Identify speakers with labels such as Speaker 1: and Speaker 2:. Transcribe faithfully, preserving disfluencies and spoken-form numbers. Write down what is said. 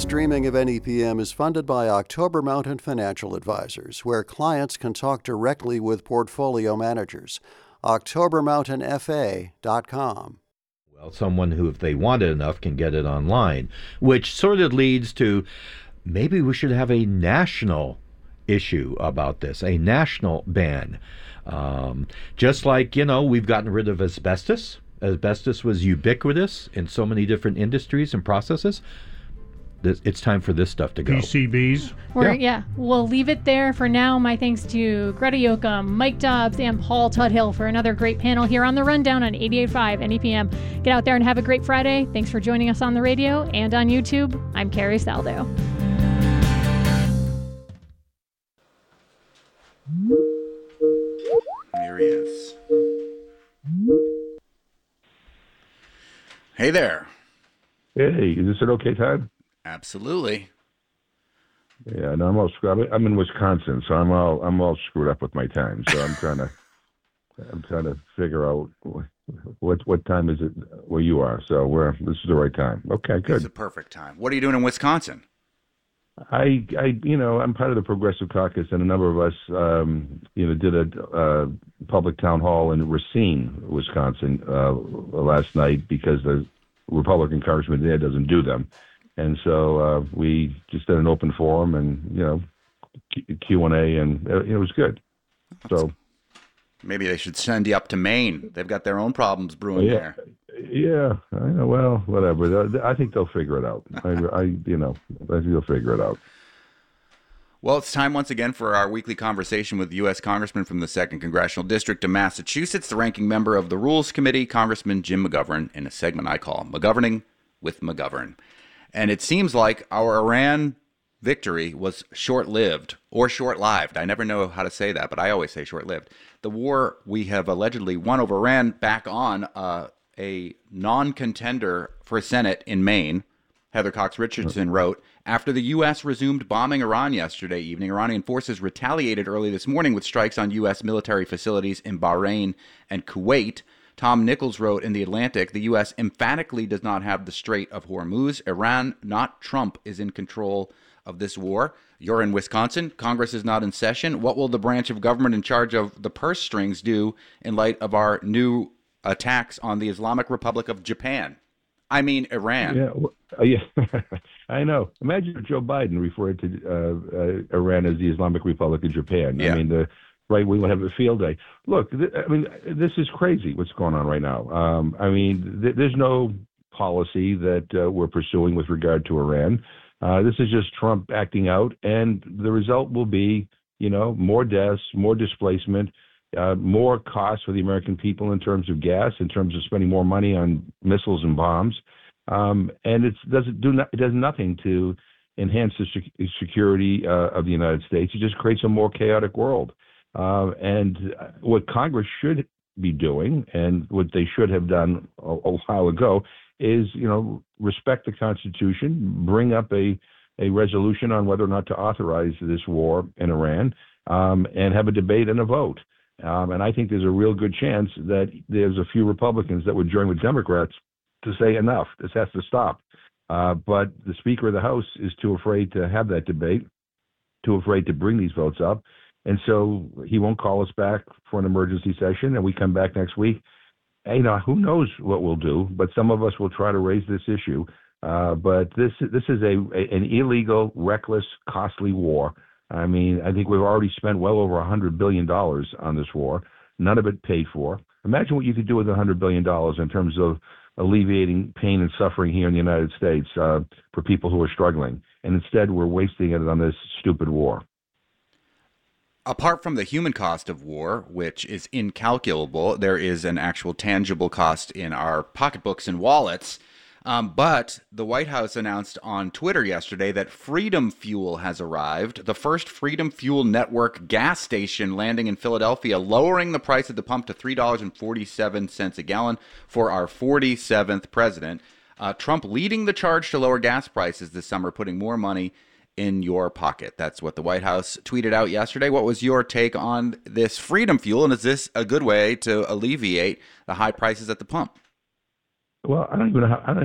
Speaker 1: streaming of N E P M is funded by October Mountain Financial Advisors, where clients can talk directly with portfolio managers. october mountain f a dot com.
Speaker 2: Well, someone who, if they want it enough, can get it online, which sort of leads to maybe we should have a national issue about this, a national ban. Um, just like, you know, we've gotten rid of asbestos. Asbestos was ubiquitous in so many different industries and processes. This, it's time for this stuff to go.
Speaker 3: P C Bs.
Speaker 4: We're,
Speaker 2: Yeah.
Speaker 4: yeah, we'll leave it there for now. My thanks to Greta Yoakum, Mike Dobbs, and Paul Tudhill for another great panel here on The Rundown on eighty-eight point five N E P M. Get out there and have a great Friday. Thanks for joining us on the radio and on YouTube. I'm Carrie Saldo.
Speaker 5: Here he is. Hey there.
Speaker 6: Hey, is this an okay time?
Speaker 5: Absolutely.
Speaker 6: Yeah, no, I'm all screwed. I'm in Wisconsin, so I'm all I'm all screwed up with my time. So I'm trying to I'm trying to figure out what what time is it where you are. So we're this is the right time. Okay, good.
Speaker 5: It's a perfect time. What are you doing in Wisconsin?
Speaker 6: I I you know I'm part of the Progressive Caucus, and a number of us um, you know did a uh, public town hall in Racine, Wisconsin, uh, last night because the Republican congressman there doesn't do them. And so uh, we just did an open forum and, you know, Q and A, and it was good. So
Speaker 5: maybe they should send you up to Maine. They've got their own problems brewing
Speaker 6: yeah,
Speaker 5: there.
Speaker 6: Yeah, I know. Well, whatever. I think they'll figure it out. I, I, you know, I think they'll figure it out.
Speaker 5: Well, it's time once again for our weekly conversation with U S Congressman from the second Congressional District of Massachusetts, the ranking member of the Rules Committee, Congressman Jim McGovern, in a segment I call McGoverning with McGovern. And it seems like our Iran victory was short-lived or short-lived. I never know how to say that, but I always say short-lived. The war we have allegedly won over Iran back on uh, a non-contender for Senate in Maine, Heather Cox Richardson wrote, after the U S resumed bombing Iran yesterday evening, Iranian forces retaliated early this morning with strikes on U S military facilities in Bahrain and Kuwait. Tom Nichols wrote in The Atlantic, the U S emphatically does not have the Strait of Hormuz. Iran, not Trump, is in control of this war. You're in Wisconsin. Congress is not in session. What will the branch of government in charge of the purse strings do in light of our new attacks on the Islamic Republic of Japan? I mean, Iran.
Speaker 6: Yeah, well, uh, yeah. I know. Imagine if Joe Biden referred to uh, uh, Iran as the Islamic Republic of Japan.
Speaker 5: Yeah.
Speaker 6: I mean, the right wing would have a field day. Look, th- I mean, this is crazy what's going on right now. Um, I mean, th- there's no policy that uh, we're pursuing with regard to Iran. Uh, this is just Trump acting out, and the result will be, you know, more deaths, more displacement, uh, more costs for the American people in terms of gas, in terms of spending more money on missiles and bombs. Um, and it doesn't do no- it does nothing to enhance the sec- security uh, of the United States. It just creates a more chaotic world. Uh, and what Congress should be doing, and what they should have done a, a while ago, is, you know, respect the Constitution, bring up a, a resolution on whether or not to authorize this war in Iran, um, and have a debate and a vote. Um, and I think there's a real good chance that there's a few Republicans that would join with Democrats to say enough. This has to stop. Uh, but the Speaker of the House is too afraid to have that debate, too afraid to bring these votes up. And so he won't call us back for an emergency session, and we come back next week. And, you know, who knows what we'll do, but some of us will try to raise this issue. Uh, but this this is a, a an illegal, reckless, costly war. I mean, I think we've already spent well over one hundred billion dollars on this war, none of it paid for. Imagine what you could do with one hundred billion dollars in terms of alleviating pain and suffering here in the United States uh, for people who are struggling. And instead, we're wasting it on this stupid war.
Speaker 5: Apart from the human cost of war, which is incalculable, there is an actual tangible cost in our pocketbooks and wallets. Um, but the White House announced on Twitter yesterday that Freedom Fuel has arrived, the first Freedom Fuel Network gas station landing in Philadelphia, lowering the price at the pump to three dollars and forty-seven cents a gallon for our forty-seventh president. Uh, Trump leading the charge to lower gas prices this summer, putting more money in your pocket. That's what the White House tweeted out yesterday. What was your take on this Freedom Fuel, and is this a good way to alleviate the high prices at the pump?
Speaker 6: Well, I don't even know how, I don't